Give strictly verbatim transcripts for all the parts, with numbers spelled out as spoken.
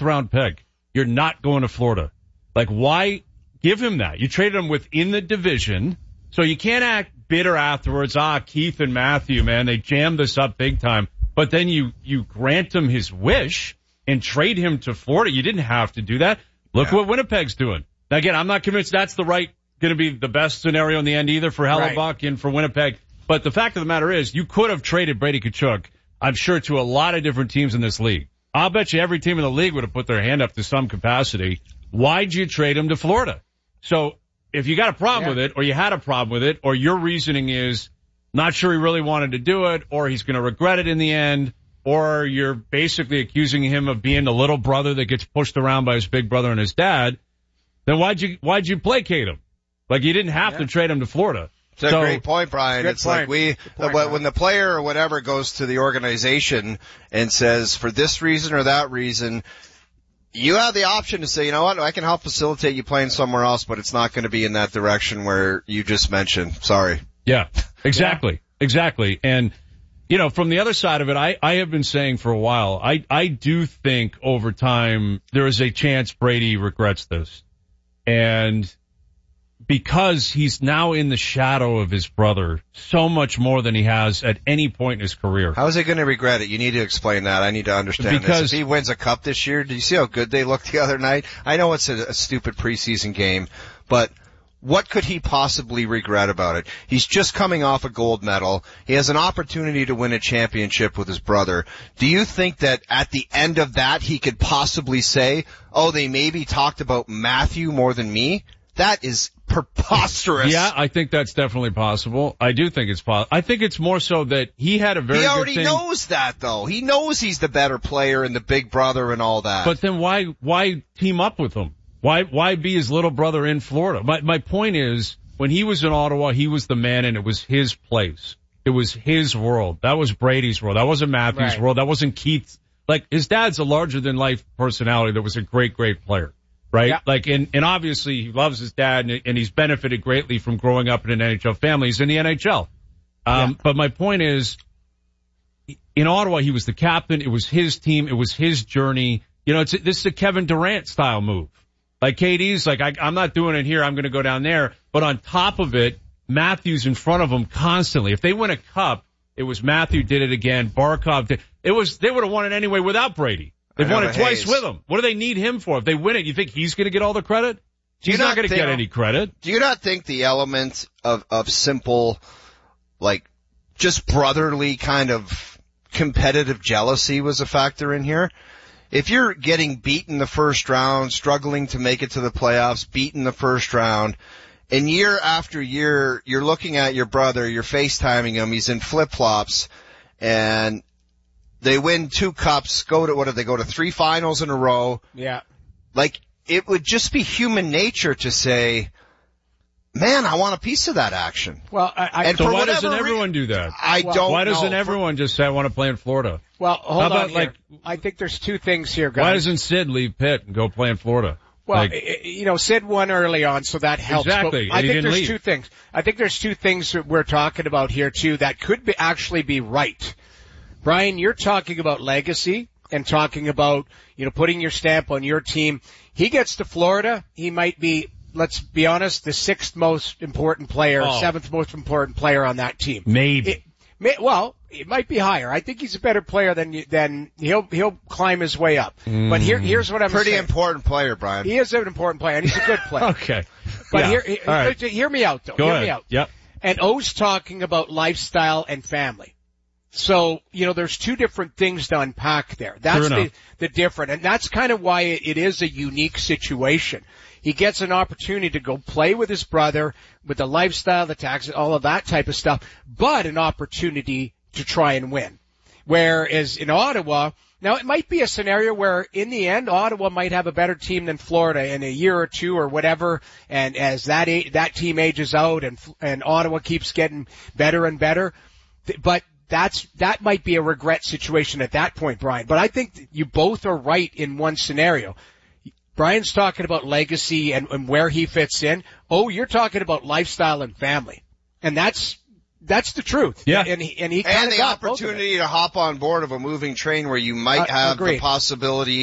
round pick. You're not going to Florida. Like, why give him that? You traded him within the division, so you can't act bitter afterwards. Ah, Keith and Matthew, man, they jammed this up big time. But then you, you grant him his wish and trade him to Florida. You didn't have to do that. Look yeah. what Winnipeg's doing. Now, again, I'm not convinced that's the right, going to be the best scenario in the end either for Hellebuck right. and for Winnipeg. But the fact of the matter is, you could have traded Brady Tkachuk, I'm sure, to a lot of different teams in this league. I'll bet you every team in the league would have put their hand up to some capacity. Why'd you trade him to Florida? So if you got a problem yeah. with it, or you had a problem with it, or your reasoning is not sure he really wanted to do it, or he's going to regret it in the end, or you're basically accusing him of being the little brother that gets pushed around by his big brother and his dad, then why'd you, why'd you placate him? Like, you didn't have yeah. to trade him to Florida. It's a so, great point, Brian. It's point. like we, point, when Brian. the player or whatever goes to the organization and says, for this reason or that reason, you have the option to say, you know what, I can help facilitate you playing somewhere else, but it's not going to be in that direction where you just mentioned. Sorry. Yeah, exactly. Yeah. Exactly. And, you know, from the other side of it, I, I have been saying for a while, I, I do think over time there is a chance Brady regrets this. And because he's now in the shadow of his brother so much more than he has at any point in his career. How is he going to regret it? You need to explain that. I need to understand because this. If he wins a cup this year, did you see how good they looked the other night? I know it's a, a stupid preseason game, but what could he possibly regret about it? He's just coming off a gold medal. He has an opportunity to win a championship with his brother. Do you think that at the end of that he could possibly say, oh, they maybe talked about Matthew more than me? That is preposterous. Yeah, I think that's definitely possible. I do think it's possible. I think it's more so that he had a very He already good thing. knows that, though. He knows he's the better player and the big brother and all that. But then why, why team up with him? Why, why be his little brother in Florida? My, my point is, when he was in Ottawa, he was the man and it was his place. It was his world. That was Brady's world. That wasn't Matthew's right. world. That wasn't Keith's. Like, his dad's a larger than life personality that was a great, great player. Right? Yeah. Like, and, and obviously he loves his dad and, and he's benefited greatly from growing up in an N H L family. He's in the N H L. Um, yeah. But my point is, in Ottawa, he was the captain. It was his team. It was his journey. You know, it's, this is a Kevin Durant style move. Like, K D's like, I, I'm not doing it here. I'm going to go down there. But on top of it, Matthew's in front of him constantly. If they win a cup, it was Matthew did it again. Barkov did. It was, they would have won it anyway without Brady. They've won it twice with him. What do they need him for? If they win it, you think he's going to get all the credit? He's not going to get any credit. Do you not think the element of, of simple, like, just brotherly kind of competitive jealousy was a factor in here? If you're getting beaten the first round, struggling to make it to the playoffs, beaten the first round, and year after year, you're looking at your brother, you're FaceTiming him, he's in flip-flops, and they win two cups, go to, what did they go to, three finals in a row. Yeah. Like, it would just be human nature to say, man, I want a piece of that action. Well, I, I and so for why whatever doesn't everyone re- do that? I well, don't Why doesn't know. everyone just say, I want to play in Florida? Well, hold How about, on here. like, I think there's two things here, guys. Why doesn't Sid leave Pitt and go play in Florida? Well, like, you know, Sid won early on, so that helps. Exactly. But I and he think didn't there's leave. two things. I think there's two things that we're talking about here, too, that could be actually be right. Brian, you're talking about legacy and talking about, you know, putting your stamp on your team. He gets to Florida, he might be, let's be honest, the sixth most important player, oh. seventh most important player on that team. Maybe. It, may, well, it might be higher. I think he's a better player than than he'll he'll climb his way up. Mm. But here here's what I'm Pretty saying. important player, Brian. He is an important player, and he's a good player. Okay. But yeah. here, here, right. hear me out, though. Go hear ahead. me out. Yep. And O's talking about lifestyle and family. So, you know, there's two different things to unpack there. That's the, the different. And that's kind of why it, it is a unique situation. He gets an opportunity to go play with his brother, with the lifestyle, the taxes, all of that type of stuff, but an opportunity to try and win. Whereas in Ottawa, now it might be a scenario where in the end, Ottawa might have a better team than Florida in a year or two or whatever. And as that, that team ages out and, and Ottawa keeps getting better and better, but That's, that might be a regret situation at that point, Brian. But I think you both are right in one scenario. Brian's talking about legacy and, and where he fits in. Oh, you're talking about lifestyle and family. And that's, that's the truth. Yeah. And he, and he and kind of the got opportunity to hop on board of a moving train where you might uh, have agreed. the possibility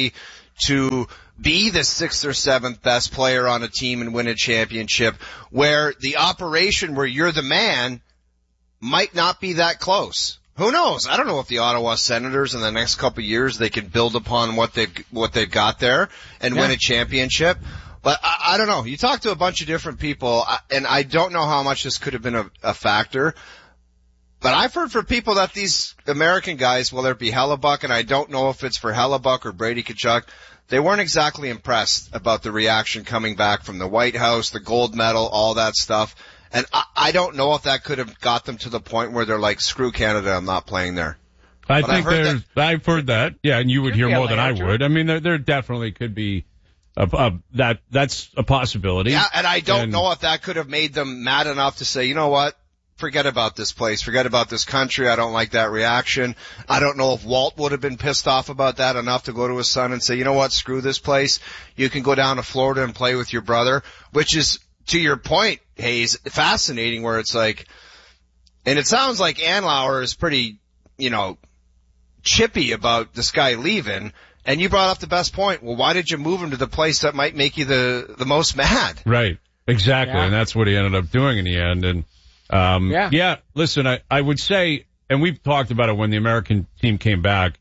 to be the sixth or seventh best player on a team and win a championship, where the operation where you're the man might not be that close. Who knows? I don't know if the Ottawa Senators in the next couple of years, they can build upon what they've, what they've got there and yeah. win a championship. But I, I don't know. You talk to a bunch of different people, and I don't know how much this could have been a, a factor. But I've heard from people that these American guys, whether it be Hellebuck, and I don't know if it's for Hellebuck or Brady Tkachuk, they weren't exactly impressed about the reaction coming back from the White House, the gold medal, all that stuff. And I, I don't know if that could have got them to the point where they're like, screw Canada, I'm not playing there. I but think I've there's, that, I've heard that. Yeah, and you would hear more than I would. I mean, there, there definitely could be a, a, that, that's a possibility. Yeah, and I don't and, know if that could have made them mad enough to say, you know what? Forget about this place. Forget about this country. I don't like that reaction. I don't know if Walt would have been pissed off about that enough to go to his son and say, you know what? Screw this place. You can go down to Florida and play with your brother, which is, to your point, Hayes, fascinating, where it's like, and it sounds like Andlauer is pretty, you know, chippy about this guy leaving. And you brought up the best point. Well, why did you move him to the place that might make you the, the most mad? Right. Exactly. Yeah. And that's what he ended up doing in the end. And, um, yeah, yeah listen, I, I would say, and we've talked about it when the American team came back,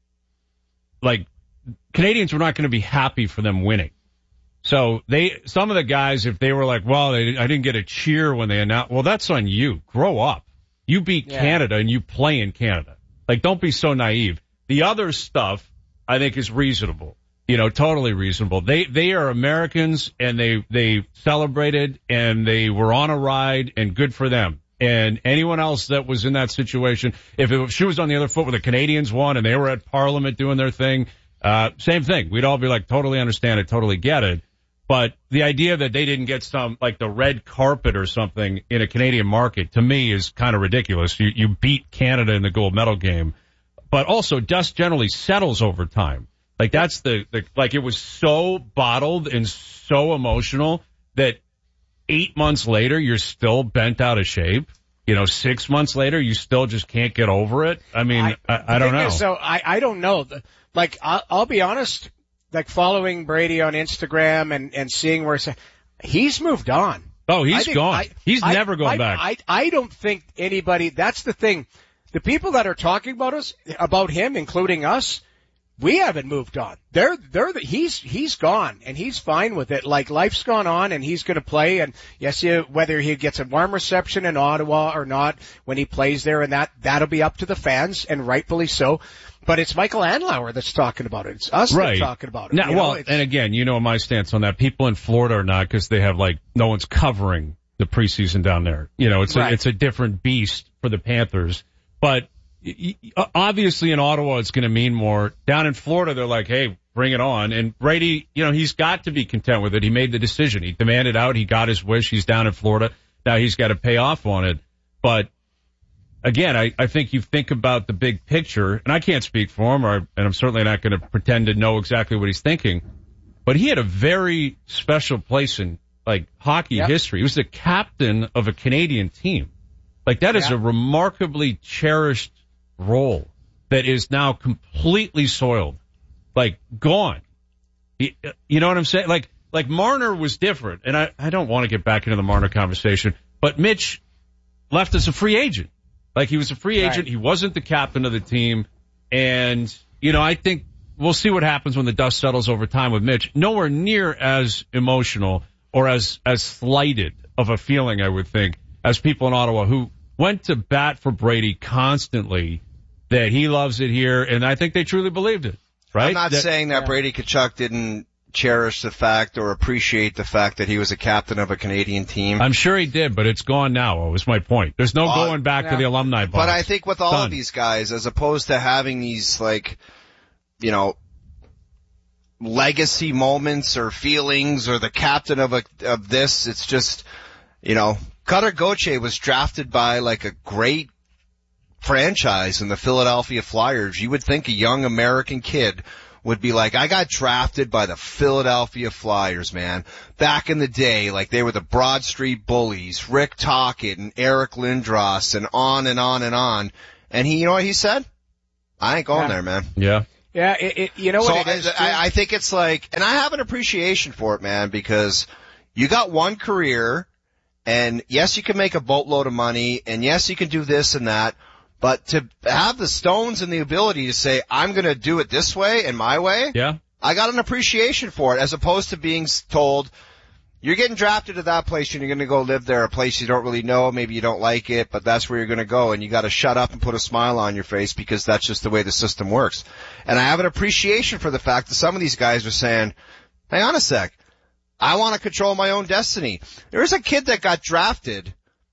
like, Canadians were not going to be happy for them winning. So they, some of the guys, if they were like, well, they, I didn't get a cheer when they announced, well, that's on you. Grow up. You beat yeah. Canada and you play in Canada. Like, don't be so naive. The other stuff, I think, is reasonable. You know, totally reasonable. They, they are Americans, and they, they celebrated, and they were on a ride, and good for them. And anyone else that was in that situation, if it, if she was on the other foot where the Canadians won and they were at Parliament doing their thing, uh, same thing. We'd all be like, totally understand it, totally get it. But the idea that they didn't get some, like the red carpet or something in a Canadian market, to me, is kind of ridiculous. You, you beat Canada in the gold medal game. But also, dust generally settles over time. Like, that's the, the, like, it was so bottled and so emotional that eight months later, you're still bent out of shape. You know, six months later, you still just can't get over it. I mean, I, I, I don't know. So I, I don't know. Like, I'll, I'll be honest. Like, following Brady on Instagram and, and seeing where it's, he's moved on. Oh, he's gone. I, he's I, never going I, back. I, I don't think anybody, that's the thing. The people that are talking about us, about him, including us, we haven't moved on. They're, they're the, he's, he's gone and he's fine with it. Like, life's gone on and he's going to play. And yes, you, whether he gets a warm reception in Ottawa or not when he plays there, and that, that'll be up to the fans, and rightfully so. But it's Michael Andlauer that's talking about it. It's us right. that's talking about it. Now, you know, well, and again, you know my stance on that. People in Florida are not, because they have, like, no one's covering the preseason down there. You know, it's a, right. it's a different beast for the Panthers. But obviously in Ottawa, it's going to mean more. Down in Florida, they're like, hey, bring it on. And Brady, you know, he's got to be content with it. He made the decision. He demanded out. He got his wish. He's down in Florida. Now he's got to pay off on it. But again, I, I think you think about the big picture, and I can't speak for him, or, and I'm certainly not going to pretend to know exactly what he's thinking, but he had a very special place in, like, hockey yep. history. He was the captain of a Canadian team. Like, that is yeah. a remarkably cherished role that is now completely soiled. Like, gone. He, you know what I'm saying? Like, like Marner was different, and I, I don't want to get back into the Marner conversation, but Mitch left as a free agent. Like, he was a free agent. Right. He wasn't the captain of the team. And, you know, I think we'll see what happens when the dust settles over time with Mitch. Nowhere near as emotional or as, as slighted of a feeling, I would think, as people in Ottawa who went to bat for Brady constantly, that he loves it here. And I think they truly believed it, right? I'm not that, saying that yeah. Brady Tkachuk didn't cherish the fact or appreciate the fact that he was a captain of a Canadian team. I'm sure he did, but it's gone now, was my point. There's no uh, going back yeah. to the alumni box. But I think with all Done. of these guys, as opposed to having these, like, you know, legacy moments or feelings or the captain of a, of this, it's just, you know, Cutter Gauthier was drafted by, like, a great franchise in the Philadelphia Flyers. You would think a young American kid would be like, I got drafted by the Philadelphia Flyers, man. Back in the day, like, they were the Broad Street Bullies, Rick Tocchet and Eric Lindros, and on and on and on. And he, you know what he said? I ain't going yeah. there, man. Yeah. Yeah, it, it, you know so what it is? I, I think it's like, and I have an appreciation for it, man, because you got one career, and yes, you can make a boatload of money, and yes, you can do this and that, but to have the stones and the ability to say, I'm going to do it this way and my way, yeah, I got an appreciation for it, as opposed to being told, you're getting drafted to that place and you're going to go live there, a place you don't really know, maybe you don't like it, but that's where you're going to go, and you got to shut up and put a smile on your face because that's just the way the system works. And I have an appreciation for the fact that some of these guys are saying, hang on a sec, I want to control my own destiny. There is a kid that got drafted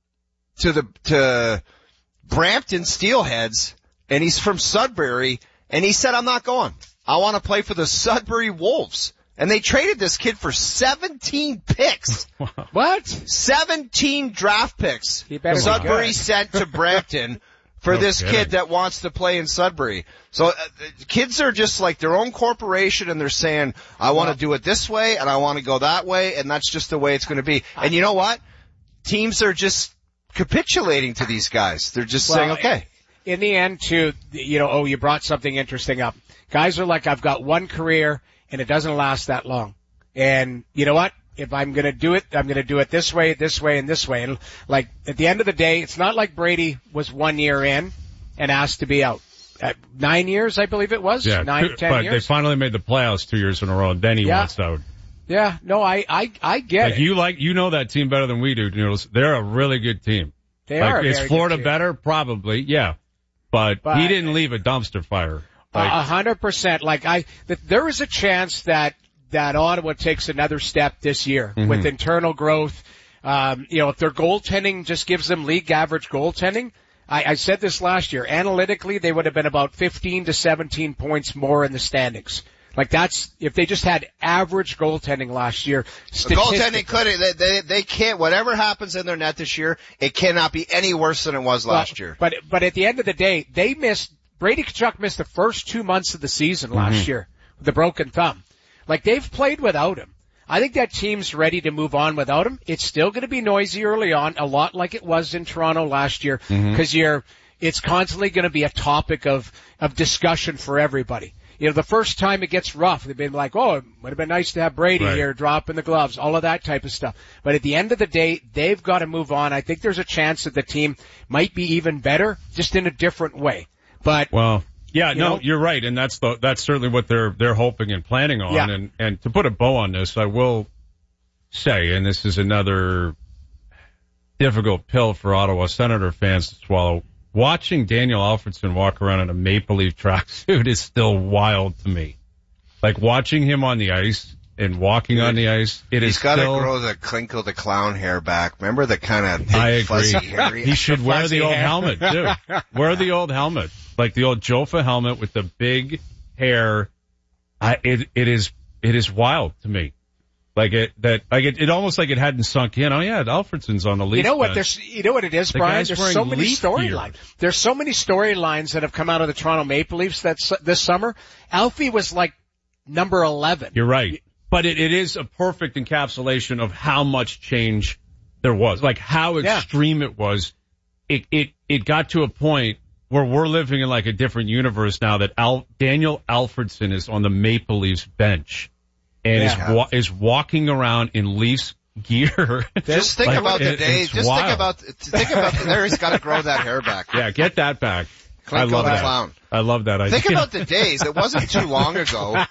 to the to Brampton Steelheads, and he's from Sudbury, and he said, I'm not going. I want to play for the Sudbury Wolves. And they traded this kid for seventeen picks. What? seventeen draft picks. Sudbury sent to Brampton for no this kidding. kid that wants to play in Sudbury. So uh, kids are just like their own corporation, and they're saying, I want to do it this way and I want to go that way, and that's just the way it's going to be. And you know what? Teams are just capitulating to these guys. They're just well, saying, okay. In the end, too, you know, oh, you brought something interesting up. Guys are like, I've got one career and it doesn't last that long. And you know what? If I'm going to do it, I'm going to do it this way, this way, and this way. And like at the end of the day, it's not like Brady was one year in and asked to be out. At nine years, I believe it was. Yeah, nine, two, ten but years. they finally made the playoffs two years in a row, and then he Yeah. wants out. Yeah, no, I, I, I get Like it. you like, you know that team better than we do, Noodles. They're a really good team. They like, are. A is very Florida good team. better? Probably, yeah. But, But- he didn't leave a dumpster fire. Like, A hundred percent. Like I, that there is a chance that that Ottawa takes another step this year Mhm. with internal growth. Um, you know, if their goaltending just gives them league average goaltending, I, I said this last year. Analytically, they would have been about fifteen to seventeen points more in the standings. Like that's if they just had average goaltending last year. The goaltending couldn't, they, they, they can't, whatever happens in their net this year, it cannot be any worse than it was last well, year. But, but at the end of the day, they missed, Brady Tkachuk missed the first two months of the season last Mhm. year with the broken thumb. Like they've played without him. I think that team's ready to move on without him. It's still going to be noisy early on, a lot like it was in Toronto last year, because Mhm. you're, it's constantly going to be a topic of, of discussion for everybody. You know, the first time it gets rough, they've been like, oh, it would have been nice to have Brady Right. here dropping the gloves, all of that type of stuff. But at the end of the day, they've got to move on. I think there's a chance that the team might be even better, just in a different way. But, well, yeah, you no, know? you're right, and that's the that's certainly what they're they're hoping and planning on. Yeah. And and to put a bow on this, I will say, and this is another difficult pill for Ottawa Senator fans to swallow. Watching Daniel Alfredson walk around in a Maple Leaf tracksuit is still wild to me. Like watching him on the ice and walking on the ice, it He's is got to still. grow the Klinkle the Clown hair back. Remember the kind of big, I agree. fuzzy hair? He should wear fuzzy the old hair. helmet too. Wear the old helmet, like the old Jofa helmet with the big hair. I, it it is it is wild to me. Like it that like it, it almost like it hadn't sunk in. Oh yeah, Alfredson's on the Leafs. you know what? bench. There's, you know what it is, The Brian? guy's There's wearing so many Leaf gear. storylines. There's so many storylines that have come out of the Toronto Maple Leafs that's this summer. Alfie was like number eleven. You're right. But it, it is a perfect encapsulation of how much change there was, like how Yeah. extreme it was. It, it, it got to a point where we're living in like a different universe now that Al, Daniel Alfredson is on the Maple Leafs bench and Yeah. is, wa- is walking around in Leafs gear. Just think Like, about the it- days. it's Just wild. think about. Think about. There, he's got to grow that hair back. Yeah, get that back. I Klinkle love the that. Clown. I love that idea. Think about the days. It wasn't too long ago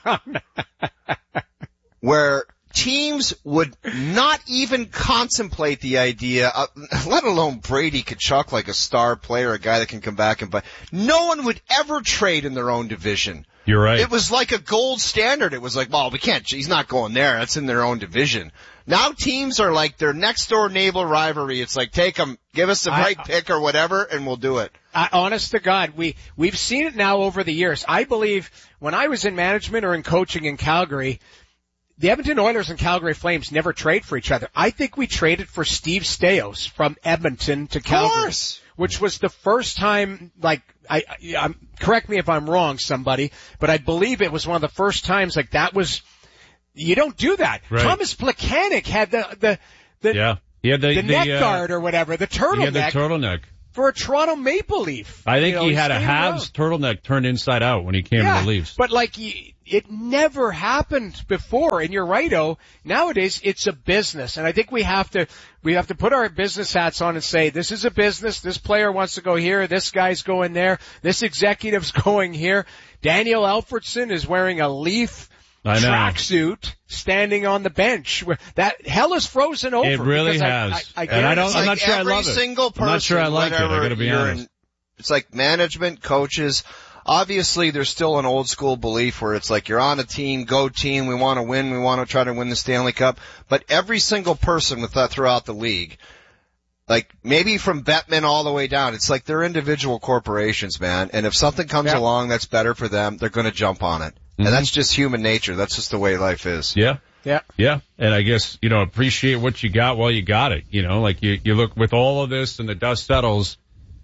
where teams would not even contemplate the idea, of, let alone Brady Tkachuk like a star player, a guy that can come back and buy. No one would ever trade in their own division. You're right. It was like a gold standard. It was like, well, we can't, he's not going there. That's in their own division. Now teams are like their next door neighbor rivalry. It's like, take them, give us the I- right pick or whatever, and we'll do it. Uh, honest to God, we, we've seen it now over the years. I believe when I was in management or in coaching in Calgary, the Edmonton Oilers and Calgary Flames never trade for each other. I think we traded for Steve Stais from Edmonton to Calgary, course. which was the first time, like, I, I, I'm, correct me if I'm wrong, somebody, but I believe it was one of the first times, like, that was, you don't do that. Right. Thomas Plekanec had the, the, the, yeah. He had the, the, the neck uh, guard or whatever, the He had the turtleneck. turtleneck. for a Toronto Maple Leaf. I think you know, he had a Habs turtleneck turned inside out when he came yeah, to the Leafs. But like, it never happened before. And you're right, oh, nowadays it's a business. And I think we have to, we have to put our business hats on and say, this is a business. This player wants to go here. This guy's going there. This executive's going here. Daniel Alfredsson is wearing a Leaf tracksuit standing on the bench. That hell is frozen over. It really has. I, I, I and I don't, I'm like not sure I love it. Single person, I'm not sure I like it. I gotta be honest. In, it's like management, coaches. Obviously, there's still an old school belief where it's like you're on a team, go team, we want to win, we want to try to win the Stanley Cup. But every single person with that throughout the league, like maybe from Bettman all the way down, it's like they're individual corporations, man. And if something comes yeah. along that's better for them, they're going to jump on it. Mm-hmm. And that's just human nature. That's just the way life is. Yeah. Yeah. Yeah. And I guess, you know, appreciate what you got while you got it. You know, like you, you look with all of this and the dust settles,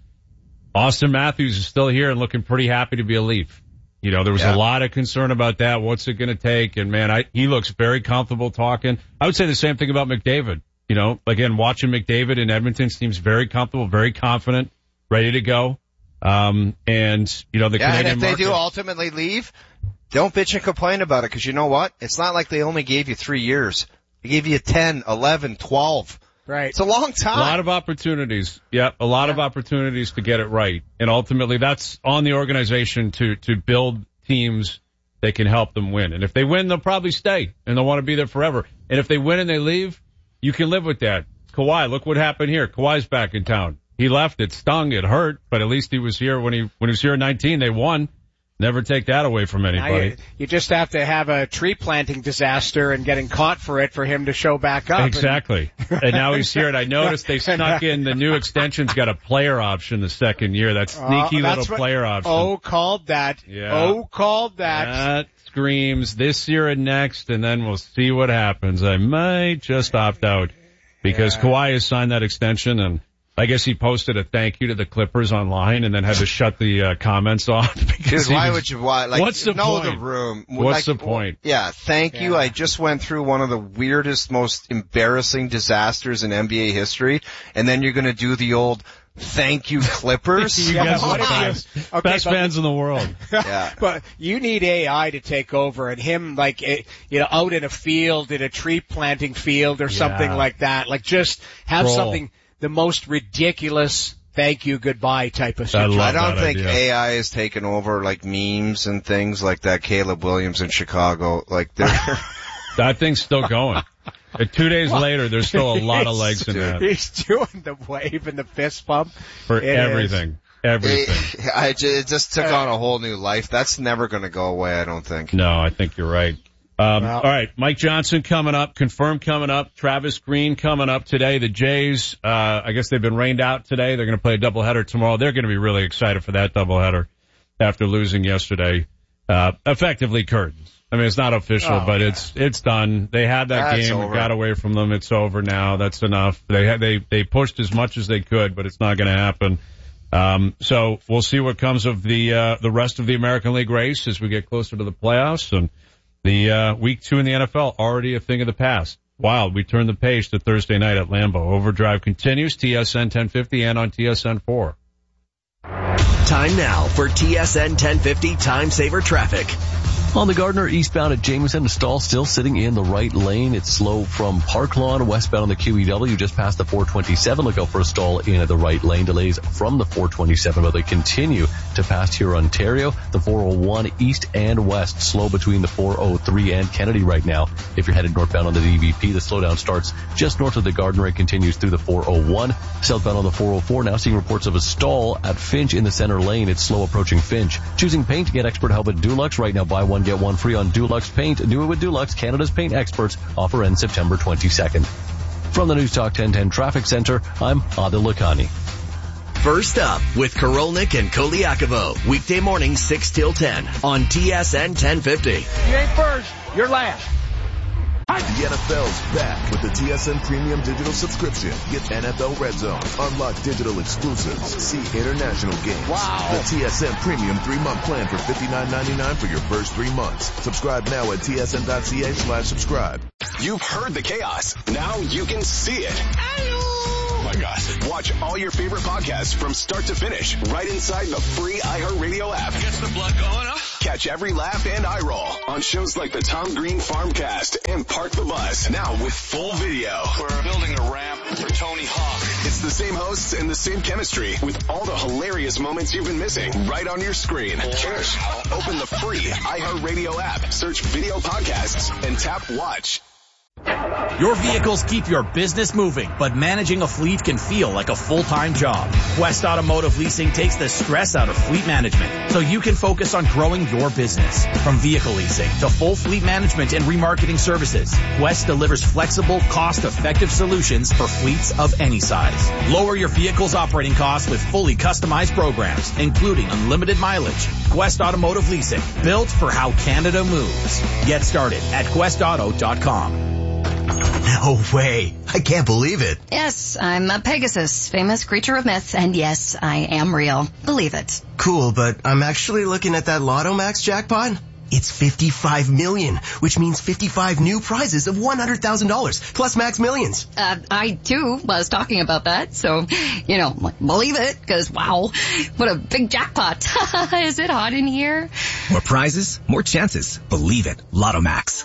Austin Matthews is still here and looking pretty happy to be a Leaf. You know, there was yeah. a lot of concern about that. What's it going to take? And man, I, he looks very comfortable talking. I would say the same thing about McDavid. You know, again, watching McDavid in Edmonton seems very comfortable, very confident, ready to go. Um, and, you know, the yeah, Canadian and if they market, do ultimately leave, don't bitch and complain about it, because you know what? It's not like they only gave you three years. They gave you ten, eleven, twelve. Right. It's a long time. A lot of opportunities. Yeah, a lot yeah. of opportunities to get it right. And ultimately, that's on the organization to, to build teams that can help them win. And if they win, they'll probably stay, and they'll want to be there forever. And if they win and they leave, you can live with that. Kawhi, look what happened here. Kawhi's back in town. He left. It stung. It hurt. But at least he was here when he when he was here in nineteen. They won. Never take that away from anybody. You, you just have to have a tree planting disaster and getting caught for it for him to show back up. Exactly. And, and now he's here. And I noticed they snuck in the new extension's got a player option the second year. That sneaky uh, little what, player option. Oh, called that. Yeah. Oh, called that. That screams this year and next, and then we'll see what happens. I might just opt out because yeah. Kawhi has signed that extension, and I guess he posted a thank you to the Clippers online and then had to shut the uh, comments off. Because Dude, why was, would you, why, like, what's the know point? the room. What's like, the point? Yeah, thank yeah. you. I just went through one of the weirdest, most embarrassing disasters in N B A history, and then you're gonna do the old thank you Clippers? you guys are best, okay, best but, fans in the world. Yeah. But you need A I to take over and him like, you know, out in a field, in a tree planting field or yeah. something like that. Like just have Roll. something, the most ridiculous thank you, goodbye type of situation. I, I don't think idea. A I has taken over like memes and things like that. Caleb Williams in Chicago, like they're that thing's still going. And two days well, later, there's still a lot of legs in that. He's doing the wave and the fist bump for it everything. Is. Everything. It, I, it just took on a whole new life. That's never going to go away, I don't think. No, I think you're right. Um, well, all right, Mike Johnson coming up, confirmed coming up. Travis Green coming up today. The Jays, uh, I guess they've been rained out today. They're going to play a doubleheader tomorrow. They're going to be really excited for that doubleheader after losing yesterday. Uh, effectively curtains. I mean, it's not official, oh, but yeah. it's it's done. They had that That's game. over. It got away from them. It's over now. That's enough. They had they they pushed as much as they could, but it's not going to happen. Um, so we'll see what comes of the uh, the rest of the American League race as we get closer to the playoffs. And the uh, week two in the N F L already a thing of the past. Wild. We turn the page to Thursday night at Lambeau. Overdrive continues. T S N ten fifty and on T S N four. Time now for T S N ten fifty Time Saver Traffic. On the Gardner eastbound at Jameson, a stall still sitting in the right lane. It's slow from Park Lawn westbound on the Q E W just past the four twenty-seven. Look out for a stall in the right lane. Delays from the four twenty-seven, but they continue to pass here Ontario. The four oh one east and west slow between the four oh three and Kennedy right now. If you're headed northbound on the D V P, the slowdown starts just north of the Gardner and continues through the four oh one. Southbound on the four oh four, now seeing reports of a stall at Finch in the center lane. It's slow approaching Finch. Choosing paint, get expert help at Dulux. Right now, buy one, get one free on Dulux Paint. Do it with Dulux, Canada's paint experts. Offer ends September twenty-second. From the News Talk ten ten Traffic Center, I'm Adil Lakhani. First up with Korolnik and Koliakovo. Weekday morning six till ten on T S N ten fifty. You ain't first, you're last. The N F L's back with the T S N Premium Digital Subscription. Get N F L Red Zone, unlock digital exclusives, see international games. Wow. The T S N Premium three-month plan for fifty-nine ninety-nine for your first three months. Subscribe now at tsn.ca slash subscribe. You've heard the chaos. Now you can see it. Like among us. Watch all your favorite podcasts from start to finish right inside the free iHeartRadio app. Gets the blood going, huh? Catch every laugh and eye roll on shows like the Tom Green Farmcast and Park the Bus, now with full video. We're building a ramp for Tony Hawk. It's the same hosts and the same chemistry with all the hilarious moments you've been missing right on your screen. Cheers. Open the free iHeartRadio app, search video podcasts, and tap watch. Your vehicles keep your business moving, but managing a fleet can feel like a full-time job. Quest Automotive Leasing takes the stress out of fleet management so you can focus on growing your business. From vehicle leasing to full fleet management and remarketing services, Quest delivers flexible, cost-effective solutions for fleets of any size. Lower your vehicle's operating costs with fully customized programs, including unlimited mileage. Quest Automotive Leasing, built for how Canada moves. Get started at quest auto dot com. No way. I can't believe it. Yes, I'm a Pegasus, famous creature of myth, and yes, I am real. Believe it. Cool, but I'm actually looking at that Lotto Max jackpot. It's fifty-five million, which means fifty-five new prizes of one hundred thousand dollars, plus Max Millions. Uh, I, too, was talking about that, so, you know, believe it, because, wow, what a big jackpot. Is it hot in here? More prizes, more chances. Believe it. Lotto Max.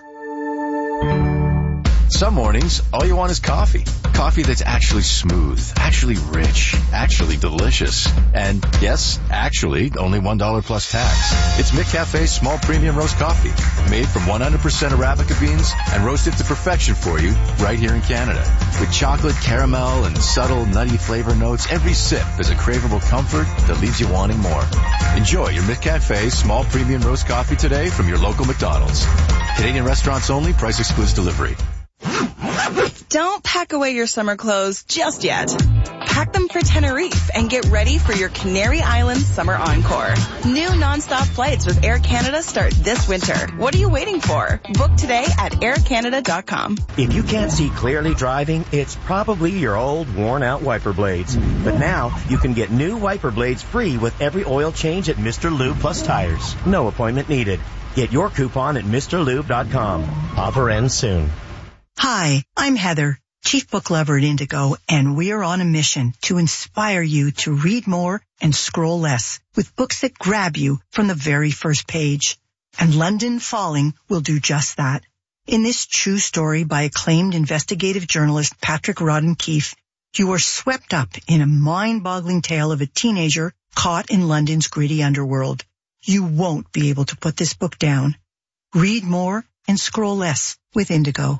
Some mornings, all you want is coffee. Coffee that's actually smooth, actually rich, actually delicious. And yes, actually, only one dollar plus tax. It's McCafe's small premium roast coffee, made from one hundred percent Arabica beans and roasted to perfection for you right here in Canada. With chocolate, caramel, and subtle nutty flavor notes, every sip is a craveable comfort that leaves you wanting more. Enjoy your McCafe small premium roast coffee today from your local McDonald's. Canadian restaurants only, price excludes delivery. Don't pack away your summer clothes just yet. Pack them for Tenerife and get ready for your Canary Islands Summer Encore. New nonstop flights with Air Canada start this winter. What are you waiting for? Book today at air canada dot com. If you can't see clearly driving, it's probably your old worn-out wiper blades. But now, you can get new wiper blades free with every oil change at Mister Lube Plus Tires. No appointment needed. Get your coupon at Mr Lube dot com. Offer ends soon. Hi, I'm Heather, Chief Book Lover at Indigo, and we're on a mission to inspire you to read more and scroll less with books that grab you from the very first page. And London Falling will do just that. In this true story by acclaimed investigative journalist Patrick Rodden-Keefe, you are swept up in a mind-boggling tale of a teenager caught in London's gritty underworld. You won't be able to put this book down. Read more and scroll less with Indigo.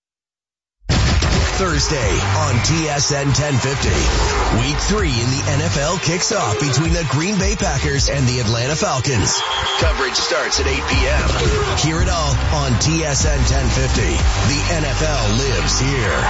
Thursday on T S N ten fifty. Week three in the N F L kicks off between the Green Bay Packers and the Atlanta Falcons. Coverage starts at eight p.m. Hear it all on T S N ten fifty. The N F L lives here.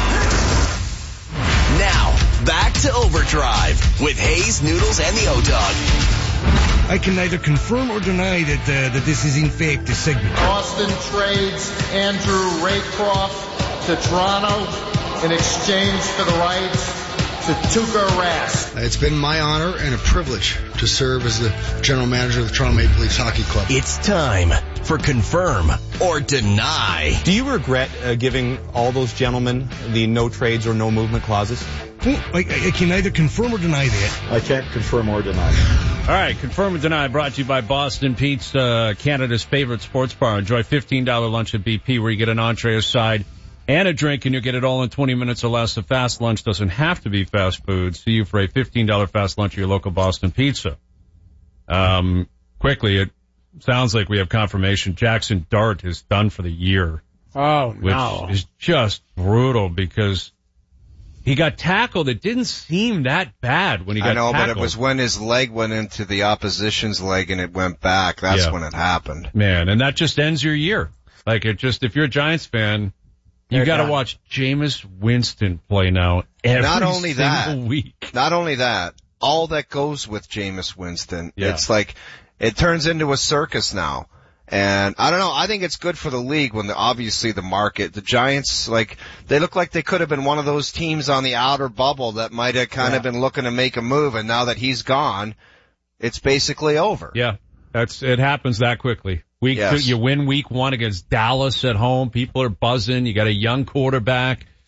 Now, back to Overdrive with Hayes, Noodles, and the O-Dog. I can neither confirm or deny that uh, that this is in fact a segment. Austin trades Andrew Raycroft to Toronto in exchange for the rights to Tuukka Rask. It's been my honor and a privilege to serve as the general manager of the Toronto Maple Leafs Hockey Club. It's time for Confirm or Deny. Do you regret uh, giving all those gentlemen the no trades or no movement clauses? I, I can neither confirm or deny that. I can't confirm or deny. All right, Confirm or Deny brought to you by Boston Pete's, uh, Canada's favorite sports bar. Enjoy fifteen dollars lunch at B P where you get an entree, a side, and a drink, and you'll get it all in twenty minutes or less. A fast lunch doesn't have to be fast food. See you for a fifteen dollars fast lunch at your local Boston Pizza. Um, quickly, it sounds like we have confirmation. Jackson Dart is done for the year. Oh, which no. is just brutal because he got tackled. It didn't seem that bad when he got I know, tackled. but it was when his leg went into the opposition's leg and it went back. That's Yeah. when it happened. Man, and that just ends your year. Like, it just, if you're a Giants fan, you got to watch Jameis Winston play now every Not only single that, week. Not only that, all that goes with Jameis Winston. Yeah. It's like, it turns into a circus now. And I don't know, I think it's good for the league when the, obviously the market, the Giants, like, they look like they could have been one of those teams on the outer bubble that might have kind Yeah. of been looking to make a move, and now that he's gone, it's basically over. Yeah, that's, it happens that quickly. Week Yes. two, you win week one against Dallas at home. People are buzzing. You got a young quarterback.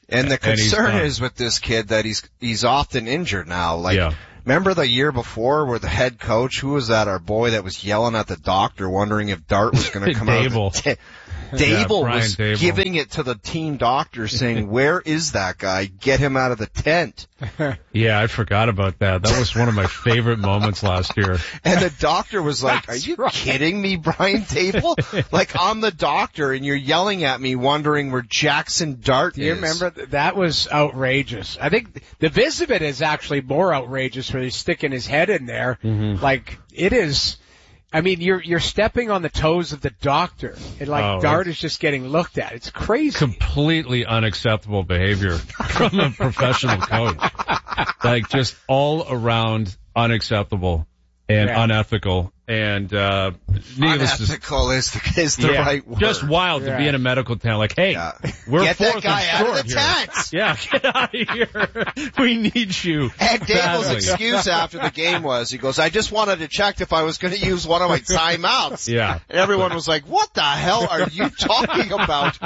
And the concern and is with this kid that he's he's often injured now. Like, yeah. remember the year before where the head coach, who was that, our boy that was yelling at the doctor, wondering if Dart was going to come out. Dable. Dable yeah, was Dable. giving it to the team doctor, saying, "Where is that guy? Get him out of the tent." Yeah, I forgot about that. That was one of my favorite moments last year. And the doctor was like, That's "Are you right. kidding me, Brian Dable? Like, I'm the doctor, and you're yelling at me, wondering where Jackson Dart Do you is." remember? That was outrageous. I think the vis of it is actually more outrageous where he's sticking his head in there. Mm-hmm. Like, it is... I mean, you're you're stepping on the toes of the doctor, and like oh, Dart is just getting looked at. It's crazy. Completely unacceptable behavior from a professional coach. Like, just all around unacceptable and Yeah. unethical. And uh needless to Unethical is the, is the yeah, right word. just wild to Yeah. be in a medical town. Like, hey, Yeah. we're Get fourth that guy and out of short the here. tent. Yeah, get out of here. We need you. And Dable's badly. excuse after the game was, he goes, "I just wanted to check if I was going to use one of my timeouts." Yeah. And everyone was like, "What the hell are you talking about?"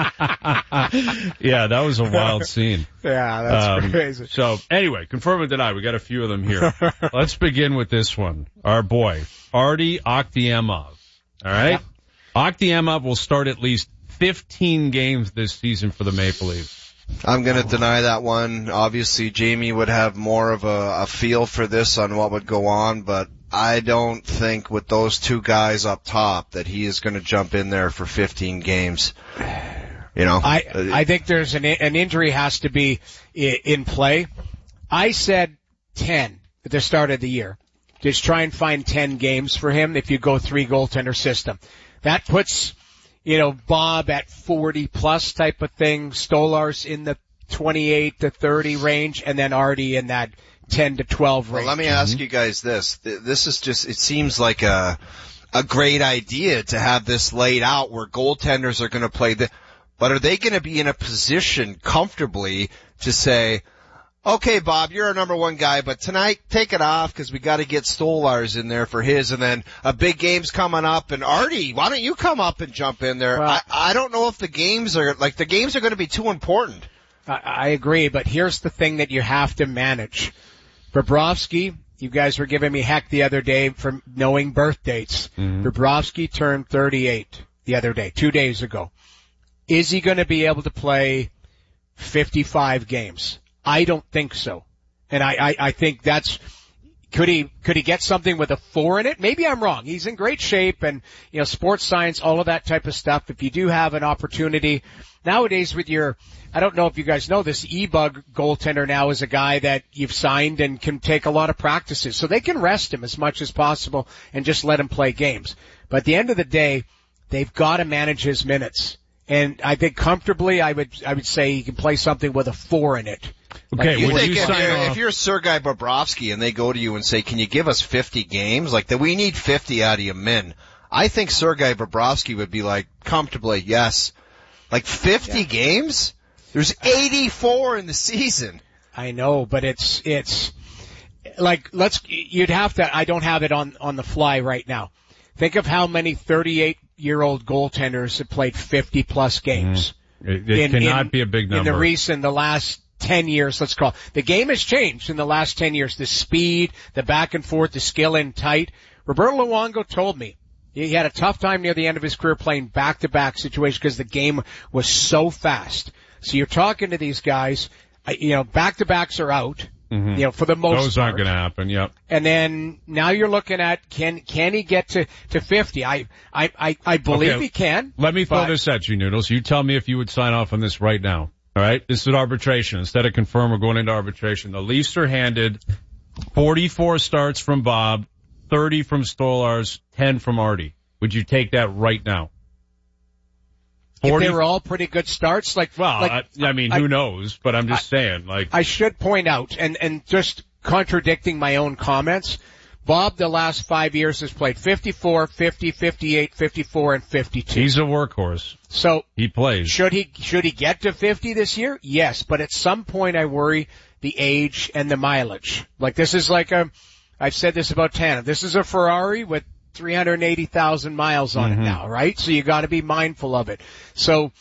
Yeah, that was a wild scene. Yeah, that's Um, crazy. So anyway, confirm and deny. We got a few of them here. Let's begin with this one. Our boy, Artie Okhtiamov. All right? Yep. Okhtiamov will start at least fifteen games this season for the Maple Leafs. I'm going to deny that one. Obviously, Jamie would have more of a, a feel for this on what would go on, but I don't think with those two guys up top that he is going to jump in there for fifteen games. You know, I I think there's an an injury has to be i- in play. I said ten at the start of the year. Just try and find ten games for him if you go three goaltender system. That puts, you know, Bob at forty plus type of thing, Stolarz in the twenty-eight to thirty range, and then Artie in that ten to twelve range. Well, let me ask you guys this. Th- This is just, it seems like a, a great idea to have this laid out where goaltenders are going to play the, but are they going to be in a position comfortably to say, "Okay, Bob, you're our number one guy, but tonight take it off because we got to get Stolarz in there for his, and then a big game's coming up, and Artie, why don't you come up and jump in there?" Well, I, I don't know if the games are, like, the games are going to be too important. I, I agree, but here's the thing that you have to manage. Bobrovsky, you guys were giving me heck the other day for knowing birth dates. Mm-hmm. Bobrovsky turned thirty-eight the other day, two days ago. Is he going to be able to play fifty-five games? I don't think so. And I, I, I think that's, could he, could he get something with a four in it? Maybe I'm wrong. He's in great shape and, you know, sports science, all of that type of stuff. If you do have an opportunity nowadays with your, I don't know if you guys know this, E-Bug goaltender now is a guy that you've signed and can take a lot of practices. So they can rest him as much as possible and just let him play games. But at the end of the day, they've got to manage his minutes. And I think comfortably, I would, I would say he can play something with a four in it. Okay, Like, you would think you if, sign you're, off? if you're Sergei Bobrovsky and they go to you and say, "Can you give us fifty games?" Like, that we need fifty out of you men. I think Sergei Bobrovsky would be like, comfortably, yes. Like, fifty Yeah. games? There's eighty-four in the season. I know, but it's, it's, like, let's, you'd have to, I don't have it on, on the fly right now. Think of how many thirty-eight year old goaltenders have played fifty plus games. Mm-hmm. It, it in, cannot in, be a big number. In the recent, the last ten years, let's call it. The game has changed in the last ten years. The speed, the back and forth, the skill in tight. Roberto Luongo told me he had a tough time near the end of his career playing back-to-back situations because the game was so fast. So you're talking to these guys, you know, back-to-backs are out. Mm-hmm. You know, for the most Those part. aren't going to happen, yep. And then now you're looking at can can he get to to fifty? I I I, I believe Okay, he can. Let me throw but- this at you, Noodles. You tell me if you would sign off on this right now. All right? This is arbitration. Instead of confirm, we're going into arbitration. The Leafs are handed forty-four starts from Bob, thirty from Stolarz, ten from Artie. Would you take that right now? If they were all pretty good starts, like Well, like, I, I mean, who knows? But I'm just saying, like, I should point out, and, and just contradicting my own comments, Bob the last five years has played fifty-four, fifty, fifty-eight, fifty-four, and fifty-two. he's a workhorse. So He plays. should he should he get to fifty this year? Yes, but at some point I worry the age and the mileage. Like this is like a, I've said this about Tanev. This is a Ferrari with three hundred eighty thousand miles on Mm-hmm. it now, right? So you got to be mindful of it. So